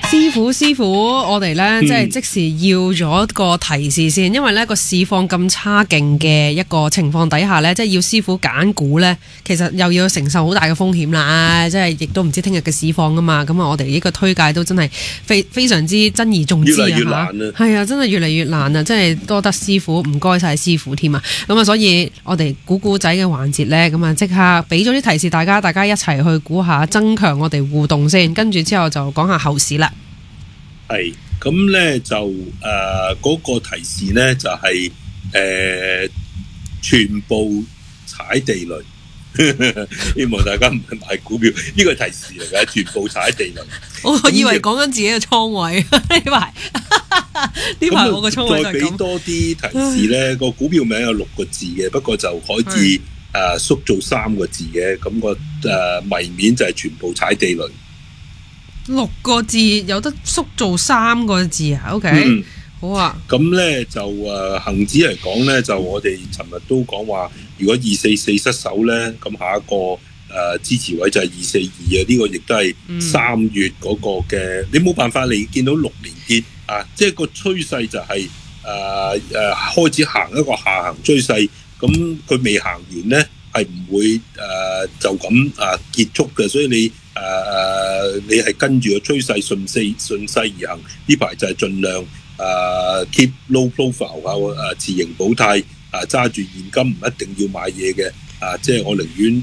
師傅，我哋咧即係即時要咗個提示先，因為咧個市況咁差勁嘅一個情況底下咧，即係要師傅揀股咧，其實又要承受好大嘅風險啦，即係亦都唔知聽日嘅市況噶嘛，咁啊我哋呢個推介都真係非常之珍而重之啊， 越嚟越難啊， 係啊，真係越嚟越難啊，真係多得師傅，唔該晒師傅添啊，咁啊所以我哋估股仔嘅環節咧，咁啊即刻俾咗啲提示大家一齊去估下，增強我哋互動先，跟住之後就講下後市啦。 係咁咧就嗰個提示咧就係全部踩地雷，希望大家唔係買股票，呢個係提示嚟嘅，全部踩地雷。 我以為講緊自己嘅倉位呢排，呢排我個倉位就係咁。 再俾多啲提示咧，個股票名有6個字嘅，不過就可以縮做3個字嘅，咁個謎面就係全部踩地雷。 6個字有得縮做3個字啊 ？OK，好啊。 咁咧就恒指嚟講咧，就我哋尋日都講話，如果244失守咧，咁下一個支持位就係242啊！呢個亦都係3月嗰個嘅，你冇辦法你見到6連跌啊！即係個趨勢就係開始行一個下行趨勢，咁佢未行完咧，係唔會就咁結束嘅，所以你係跟住個趨勢順勢而行，呢排就係盡量keep low profile 持盈保泰揸住現金，唔一定要買嘢嘅即係我寧願